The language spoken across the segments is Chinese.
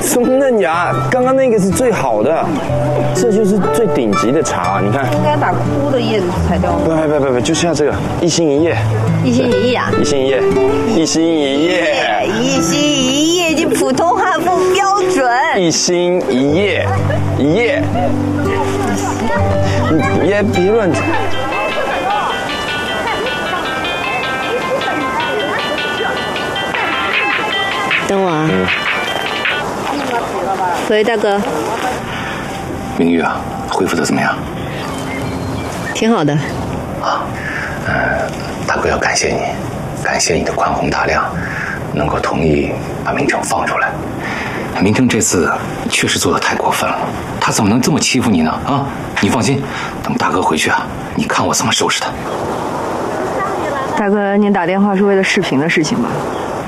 松嫩芽，刚刚那个是最好的，这就是最顶级的茶。你看， 应该把枯的叶子裁掉。 不，就像这个一心一叶。 一心一叶啊！ 一心一叶，一心一叶， 一心一叶，这普通话不标准。 一心一叶，一叶。你别乱。 等我啊。喂，大哥。 明玉啊，恢复的怎么样？ 挺好的。 啊，大哥要感谢你，感谢你的宽宏大量，能够同意把明成放出来。明成这次确实做得太过分了，他怎么能这么欺负你呢？啊，你放心，等大哥回去啊，你看我怎么收拾他。 大哥，您打电话是为了视频的事情吧？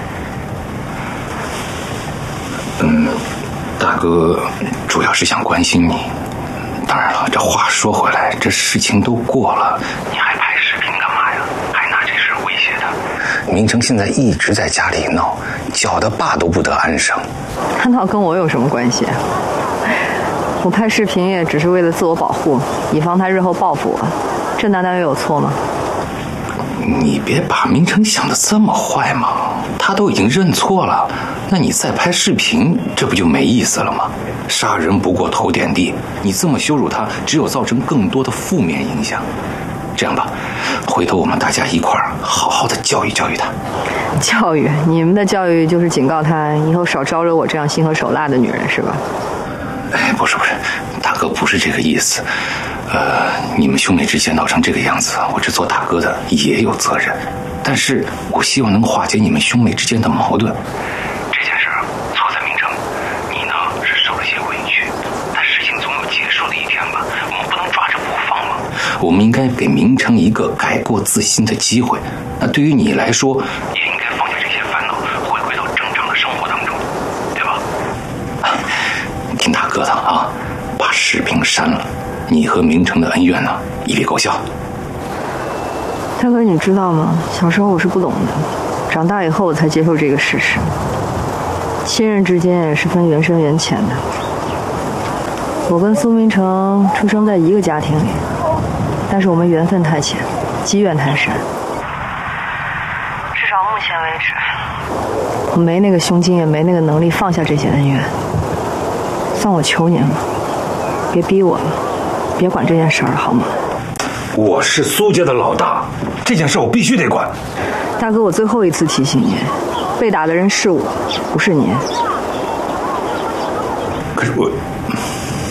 大哥主要是想关心你。当然了，这话说回来，这事情都过了，你还拍视频干嘛呀？还拿这事威胁他？明成现在一直在家里闹，搅得爸都不得安生。 他闹跟我有什么关系？我拍视频也只是为了自我保护，以防他日后报复我。这难道又有错吗？ 你别把明成想得这么坏嘛，他都已经认错了，那你再拍视频，这不就没意思了吗？杀人不过头点地，你这么羞辱他，只有造成更多的负面影响。这样吧，回头我们大家一块儿好好的教育教育他。 教育？你们的教育就是警告他以后少招惹我这样心狠手辣的女人，是吧？ 哎，不是，大哥不是这个意思。你们兄妹之间闹成这个样子，我这做大哥的也有责任，但是我希望能化解你们兄妹之间的矛盾。这件事错在明成，你呢是受了些委屈，但事情总有结束的一天吧，我们不能抓着不放嘛。我们应该给明成一个改过自新的机会。那对于你来说，也应该放下这些烦恼，回归到正常的生活当中，对吧？听大哥的啊，把视频删了。你和明成的恩怨呢，一笔勾销。 大哥，你知道吗？小时候我是不懂的，长大以后我才接受这个事实。亲人之间也是分缘深缘浅的。我跟苏明成出生在一个家庭里，但是我们缘分太浅，机缘太深。至少目前为止，我没那个胸襟，也没那个能力放下这些恩怨。算我求您了，别逼我了。别管这件事儿了，好吗？ 我是苏家的老大，这件事我必须得管。 大哥，我最后一次提醒您，被打的人是我，不是您。 可是我，